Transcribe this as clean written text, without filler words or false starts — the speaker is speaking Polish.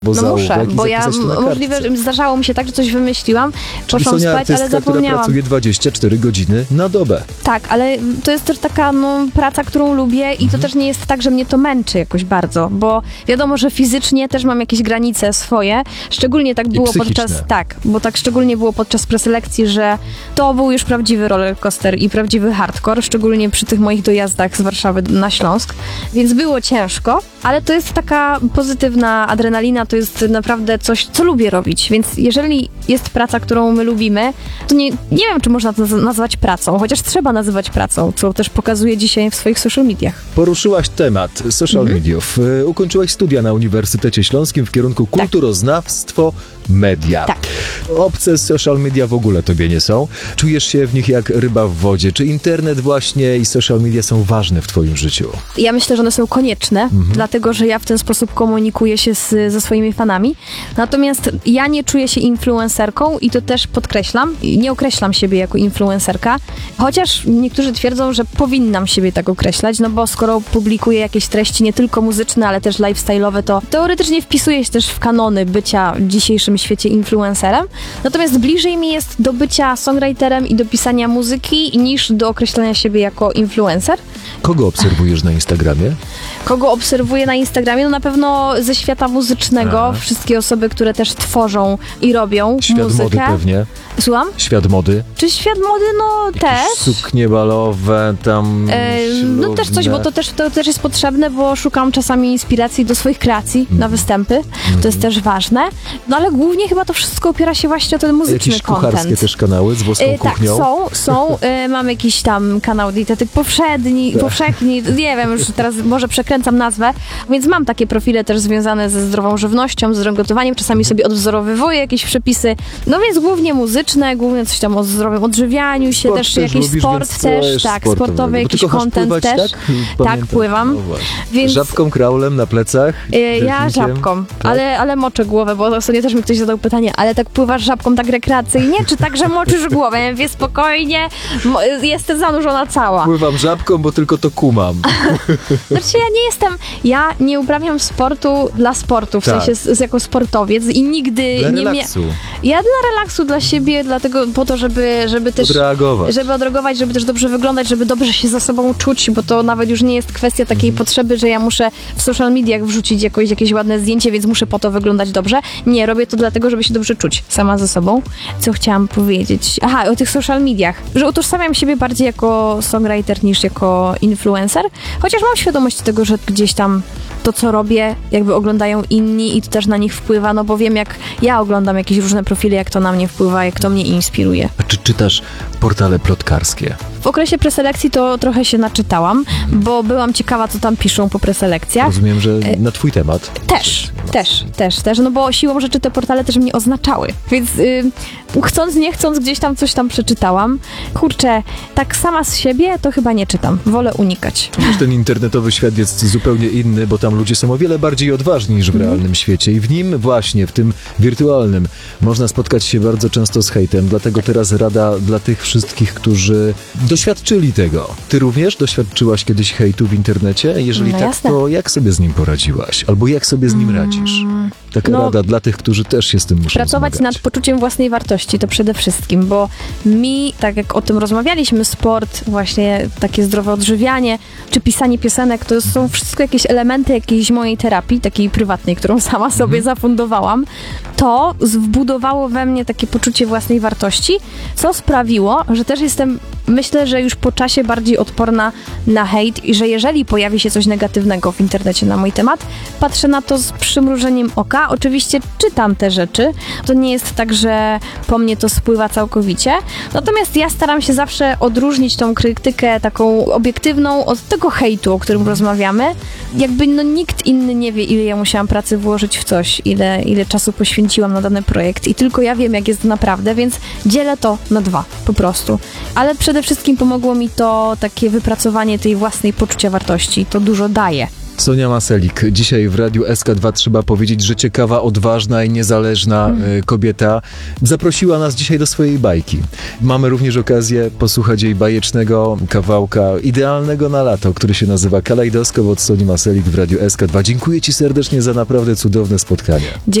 No muszę, bo ja możliwe, że zdarzało mi się tak, że coś wymyśliłam, poszłam Sonia, spać, ale zapomniałam. która pracuje 24 godziny na dobę. Tak, ale to jest też taka praca, którą lubię i to też nie jest tak, że mnie to męczy jakoś bardzo, bo wiadomo, że fizycznie też mam jakieś granice swoje, szczególnie tak było szczególnie było podczas preselekcji, że to był już prawdziwy rollercoaster i prawdziwy hardcore, szczególnie przy tych moich dojazdach z Warszawy na Śląsk, więc było ciężko, ale to jest taka pozytywna adrenalina, to jest naprawdę coś, co lubię robić, więc jeżeli jest praca, którą my lubimy, to nie wiem, czy można to nazwać pracą, chociaż trzeba nazywać pracą, co też pokazuje dzisiaj w swoich social mediach. Poruszyłaś temat social mediów. Ukończyłaś studia na Uniwersytecie Śląskim w kierunku kulturoznawstwo, media. Tak. Obce social media w ogóle tobie nie są. Czujesz się w nich jak ryba w wodzie. Czy internet właśnie i social media są ważne w twoim życiu? Ja myślę, że one są konieczne, dlatego, że ja w ten sposób komunikuję się ze swoimi fanami. Natomiast ja nie czuję się influencerką i to też podkreślam. Nie określam siebie jako influencerka, chociaż niektórzy twierdzą, że powinnam siebie tak określać, no bo skoro publikuję jakieś treści nie tylko muzyczne, ale też lifestyle'owe, to teoretycznie wpisuję się też w kanony bycia w dzisiejszym świecie influencerem. Natomiast bliżej mi jest do bycia songwriterem i do pisania muzyki niż do określania siebie jako influencer. Kogo obserwujesz na Instagramie? Kogo obserwuję na Instagramie? No na pewno ze świata muzycznego. Wszystkie osoby, które też tworzą i robią Świat muzykę. mody pewnie. Słucham? Świat mody. Czy świat mody? No też. Suknie balowe, tam no też coś, bo to też jest potrzebne, bo szukam czasami inspiracji do swoich kreacji na występy. To jest też ważne. No ale głównie chyba to wszystko opiera się właśnie o ten muzyczny jakieś content. kucharskie też kanały z włoską kuchnią? Tak, są. Mam jakiś tam kanał dietetyk powszechny, nie wiem, już teraz może przekręcam nazwę, więc mam takie profile też związane ze zdrową żywnością, z gotowaniem, czasami sobie odwzorowywuję jakieś przepisy, no więc głównie muzyczne, głównie coś tam o zdrowym odżywianiu się, też jakiś sport też, tak, sportowy jakiś content też. Tak, pływam. No więc żabką, kraulem na plecach? Ja żabką, tak? ale moczę głowę, bo ostatnio też mi ktoś zadał pytanie, ale tak pływasz żabką tak rekreacyjnie, czy tak, że moczysz głowę? Ja mówię, spokojnie, jestem zanurzona cała. Pływam żabką, bo tylko to kumam. Znaczy ja nie uprawiam sportu dla sportu, w sensie jako sportowiec i nigdy dla nie relaksu. Ja dla relaksu, dla siebie, dlatego po to, żeby też odreagować, żeby też dobrze wyglądać, żeby dobrze się za sobą czuć, bo to nawet już nie jest kwestia takiej potrzeby, że ja muszę w social mediach wrzucić jakieś ładne zdjęcie, więc muszę po to wyglądać dobrze. Nie, robię to dlatego, żeby się dobrze czuć sama ze sobą. Co chciałam powiedzieć? Aha, o tych social mediach, że utożsamiam siebie bardziej jako songwriter niż jako influencer, chociaż mam świadomość tego, że gdzieś tam to, co robię, jakby oglądają inni i to też na nich wpływa, no bo wiem, jak ja oglądam jakieś różne profile, jak to na mnie wpływa, jak to mnie inspiruje. A czy czytasz portale plotkarskie? W okresie preselekcji to trochę się naczytałam, bo byłam ciekawa, co tam piszą po preselekcjach. Rozumiem, że na twój temat. Też, no bo siłą rzeczy te portale też mnie oznaczały, więc chcąc, nie chcąc, gdzieś tam coś tam przeczytałam. Kurczę, tak sama z siebie to chyba nie czytam, wolę unikać. Ten internetowy świat jest zupełnie inny, bo tam ludzie są o wiele bardziej odważni niż w realnym świecie i w nim właśnie, w tym wirtualnym, można spotkać się bardzo często z hejtem, dlatego teraz rada dla tych wszystkich, którzy doświadczyli tego. Ty również doświadczyłaś kiedyś hejtu w internecie? Jeżeli tak, jasne. To jak sobie z nim poradziłaś? Albo jak sobie z nim radzisz? Taka rada dla tych, którzy też się z tym muszą pracować zmagać. nad poczuciem własnej wartości, to przede wszystkim, bo mi, tak jak o tym rozmawialiśmy, sport, właśnie takie zdrowe odżywianie, czy pisanie piosenek, to są wszystko jakieś elementy jakiejś mojej terapii, takiej prywatnej, którą sama sobie zafundowałam. To wbudowało we mnie takie poczucie własnej wartości, co sprawiło, że też jestem, myślę, że już po czasie bardziej odporna na hejt i że jeżeli pojawi się coś negatywnego w internecie na mój temat, patrzę na to z przymrużeniem oka. Oczywiście czytam te rzeczy. To nie jest tak, że po mnie to spływa całkowicie. Natomiast ja staram się zawsze odróżnić tą krytykę taką obiektywną od tego hejtu, o którym rozmawiamy. Jakby nikt inny nie wie, ile ja musiałam pracy włożyć w coś, ile czasu poświęciłam na dany projekt i tylko ja wiem, jak jest naprawdę, więc dzielę to na 2 po prostu. Ale przede wszystkim pomogło mi to takie wypracowanie tej własnej poczucia wartości. To dużo daje. Sonia Maselik, dzisiaj w Radiu SK2 trzeba powiedzieć, że ciekawa, odważna i niezależna kobieta zaprosiła nas dzisiaj do swojej bajki. Mamy również okazję posłuchać jej bajecznego kawałka, idealnego na lato, który się nazywa Kalejdoskop od Soni Maselik w Radiu SK2. Dziękuję Ci serdecznie za naprawdę cudowne spotkanie.